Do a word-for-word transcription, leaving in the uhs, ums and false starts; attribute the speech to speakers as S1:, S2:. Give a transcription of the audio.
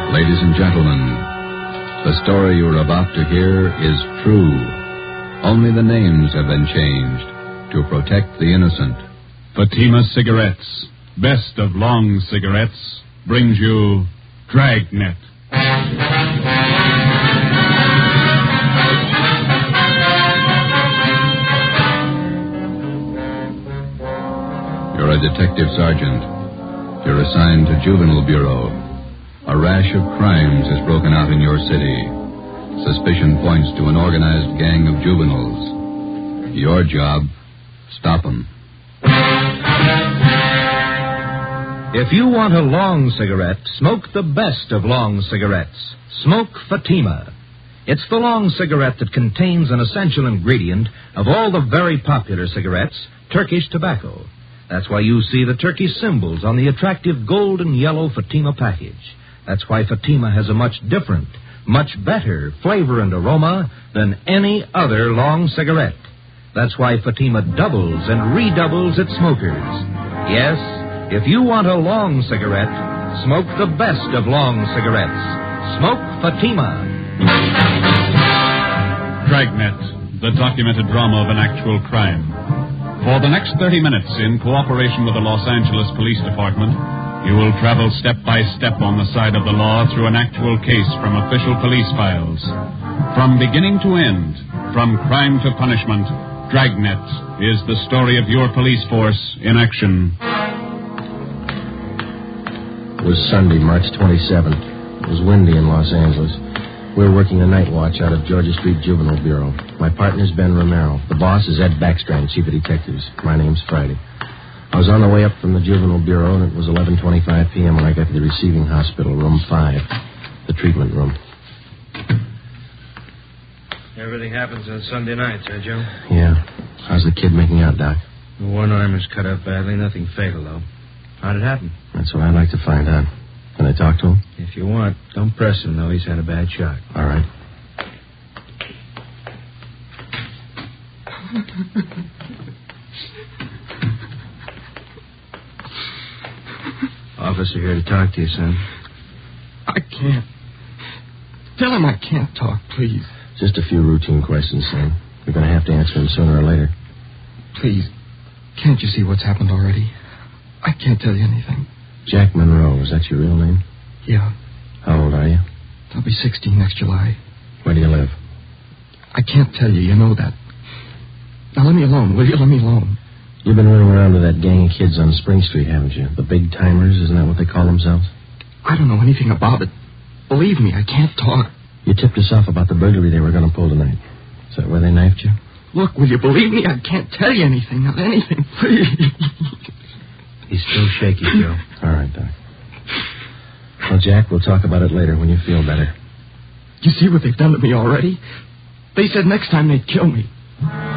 S1: Ladies and gentlemen, the story you're about to hear is true. Only the names have been changed to protect the innocent.
S2: Fatima Cigarettes, best of long cigarettes, brings you Dragnet.
S1: You're a detective sergeant. You're assigned to Juvenile Bureau. A rash of crimes has broken out in your city. Suspicion points to an organized gang of juveniles. Your job, stop them.
S3: If you want a long cigarette, smoke the best of long cigarettes. Smoke Fatima. It's the long cigarette that contains an essential ingredient of all the very popular cigarettes, Turkish tobacco. That's why you see the Turkish symbols on the attractive gold and yellow Fatima package. That's why Fatima has a much different, much better flavor and aroma than any other long cigarette. That's why Fatima doubles and redoubles its smokers. Yes, if you want a long cigarette, smoke the best of long cigarettes. Smoke Fatima.
S2: Dragnet, the documented drama of an actual crime. For the next thirty minutes, in cooperation with the Los Angeles Police Department, you will travel step by step on the side of the law through an actual case from official police files. From beginning to end, from crime to punishment, Dragnet is the story of your police force in action.
S4: It was Sunday, March twenty-seventh. It was windy in Los Angeles. We were working a night watch out of Georgia Street Juvenile Bureau. My partner's Ben Romero. The boss is Ed Backstrand, chief of detectives. My name's Friday. I was on the way up from the Juvenile Bureau, and it was eleven twenty-five p.m. when I got to the receiving hospital, room five, the treatment room.
S5: Everything happens on Sunday nights, eh, Joe?
S4: Yeah. How's the kid making out, Doc?
S5: One arm is cut up badly. Nothing fatal, though. How'd it happen?
S4: That's what I'd like to find out. Can I talk to him?
S5: If you want. Don't press him, though. He's had a bad shock.
S4: All right.
S5: Officer here to talk to you, son.
S6: I can't. Tell him I can't talk, please.
S4: Just a few routine questions, son. You're going to have to answer them sooner or later.
S6: Please, can't you see what's happened already? I can't tell you anything.
S4: Jack Monroe, is that your real name?
S6: Yeah.
S4: How old are you?
S6: I'll be sixteen next July.
S4: Where do you live?
S6: I can't tell you, you know that. Now let me alone, will you? Let me alone.
S4: You've been running around with that gang of kids on Spring Street, haven't you? The big timers, isn't that what they call themselves?
S6: I don't know anything about it. Believe me, I can't talk.
S4: You tipped us off about the burglary they were going to pull tonight. Is that where they knifed you?
S6: Look, will you believe me? I can't tell you anything. Not anything, please.
S5: He's still shaky, Joe.
S4: All right, Doc. Well, Jack, we'll talk about it later when you feel better.
S6: You see what they've done to me already? They said next time they'd kill me.